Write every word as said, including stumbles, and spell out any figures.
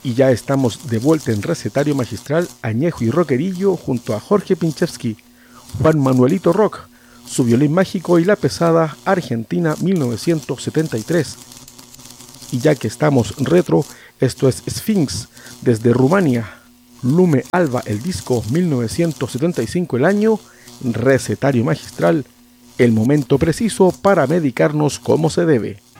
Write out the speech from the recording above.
Y ya estamos de vuelta en Recetario Magistral, Añejo y Rockerillo junto a Jorge Pinchevsky, Juan Manuelito Rock, su violín mágico y la pesada Argentina mil novecientos setenta y tres. Y ya que estamos retro, esto es Sphinx desde Rumania, Lume Alba el disco mil novecientos setenta y cinco el año, Recetario Magistral, el momento preciso para medicarnos como se debe.